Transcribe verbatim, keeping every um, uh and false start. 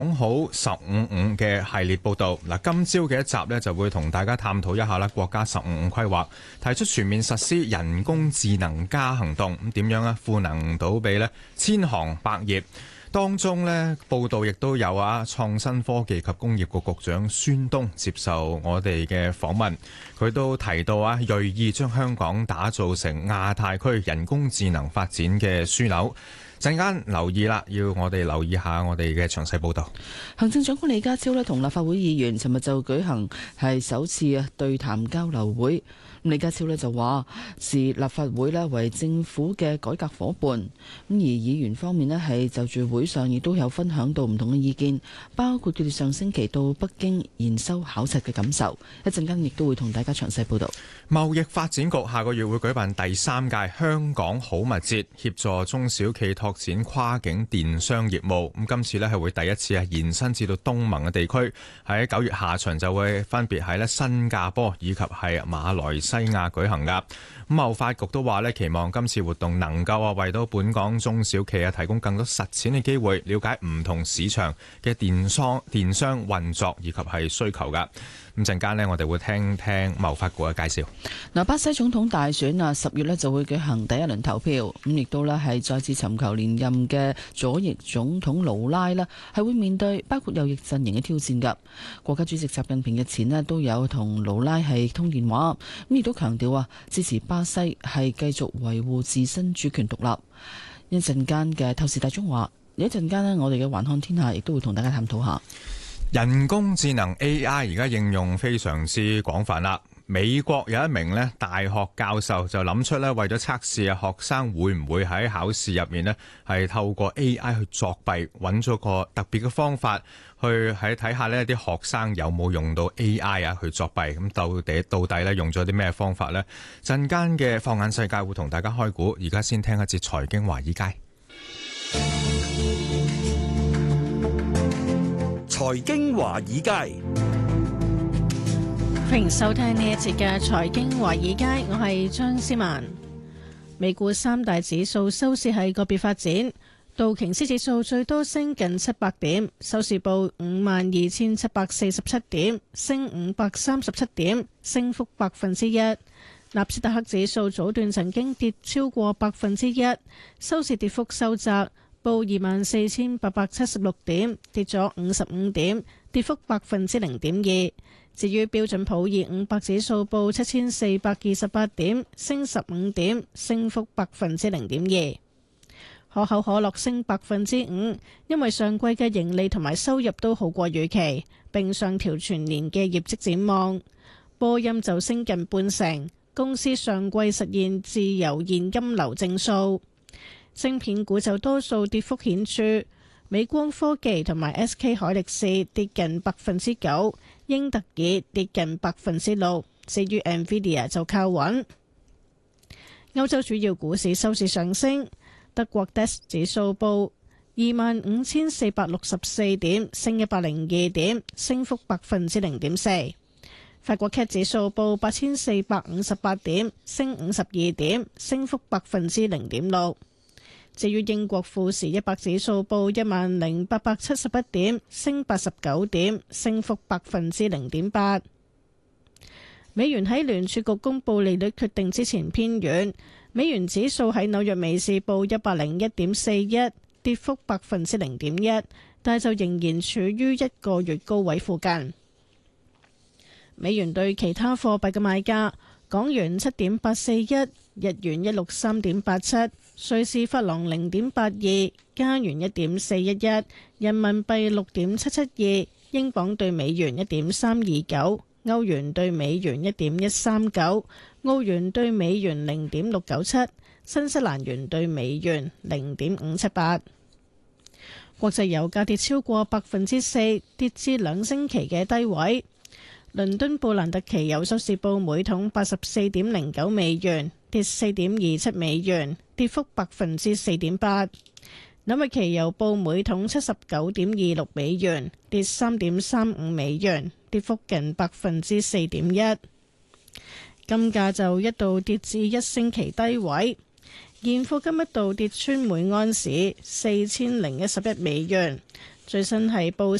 講好十五五嘅系列報道。嗱，今朝嘅一集呢，就會同大家探討一下啦，國家十五五規劃提出全面實施人工智能加行動，咁點樣呢？賦能到俾呢千行百業。當中呢，報道亦都有啊，創新科技及工業局局長孫東接受我哋嘅訪問，佢都提到啊，銳意將香港打造成亞太區人工智能發展嘅樞紐。陣間留意啦，要我哋留意下我哋嘅詳細報導。 行政長官李家超咧同立法會議員尋日就舉行係首次啊對談交流會。李家超咧就話視立法會咧為政府嘅改革夥伴，咁而議員方面咧係就住會上亦都有分享到唔同嘅意見，包括佢哋上星期到北京研修考察嘅感受。一陣間亦都會同大家詳細報導。 貿易發展局下個月會舉辦第三屆香港好物節，協助中小企拓展跨境電商業務。咁今次咧係會第一次係延伸至到東盟嘅地區，喺九月下旬就會分別喺咧新加坡以及係馬來西亞舉行噶。咁貿發局都話咧，期望今次活動能夠啊為到本港中小企啊提供更多實踐嘅機會，了解唔同市場嘅電商電商運作以及係需求噶。咁陣間呢，我哋會聽聽貿發局嘅介紹。 嗱，巴西總統大選啊，十月呢就會舉行第一輪投票，咁亦都呢係再次尋求連任嘅左翼總統盧拉呢係會面對包括右翼陣營嘅挑戰㗎。國家主席習近平日前呢都有同盧拉係通電話，咁亦都強調啊支持巴西係繼續維護自身主權獨立。一陣間嘅透視大中華，有一陣間呢我哋嘅環看天下亦都會同大家探討下。 人工智能 A I 而家應用非常之廣泛啦。美國有一名咧大學教授就諗出咧，為咗測試啊學生會唔會喺考試入面咧係透過 A I 去作弊，揾咗個特別嘅方法去喺睇下呢啲學生有冇用到 A I 啊去作弊。咁到底到底咧用咗啲咩方法呢？陣間嘅放眼世界會同大家開估，而家先聽一節財經華爾街。 財經華爾街， 歡迎收聽呢一節嘅財經華爾街，我係張思文。美股三大指數收市係個別發展，道瓊斯指數最多升近七百點，收市報五萬二千七百四十七點，升五百三十七點，升幅百分之一。納斯達克指數早段曾經跌超過百分之一，收市跌幅收窄，報二萬四千八百七十六點，跌咗五十五點，跌幅百分之零點二。至於標準普爾五百指數報七千四百二十八點，升十五點，升幅百分之零點二。可口可樂升百分之五，因為上季嘅盈利同埋收入都好過預期，並上調全年嘅業績展望。波音就升近半成，公司上季實現自由現金流正數。晶片股就多數跌幅顯著，美光科技同埋 S K 海力士跌近百分之九，英特爾跌近百分之六，至於 Nvidia 就靠穩。歐洲主要股市收市上升，德國 D A X 指數報二萬五千四百六十四點，升一百零二點，升幅百分之零點四。法國 C A C 指數報八千四百五十八點，升五十二點，升幅百分之零點六。至於英國富時一百指數報一萬零八百七十一點，升八十九點，升幅百分之零點八。美元喺聯儲局公布利率決定之前偏軟，美元指數喺紐約美市報一百零一點四一，跌幅百分之零點一，但就仍然處於一個月高位附近。美元對其他貨幣嘅賣價：港元七點八四一，日元一六三點八七，瑞士法郎零點八二，加元一點四一一，人民幣六點七七二，英鎊對美元一點三二九，歐元對美元一點一三九，澳元對美元零點六九七，新西蘭元對美元零點五七八。國際油價跌超過百分之四，跌至兩星期嘅低位。倫敦布蘭特期油收市報每桶八十四點零九美元，跌四點二七美元，跌幅百分之四點八。紐約期油報每桶七十九點二六美元，跌三點三五美元，跌幅近百分之四點一。金價就一度跌至一星期低位，現貨金一度跌穿每安士四千零一十一美元， 最新係報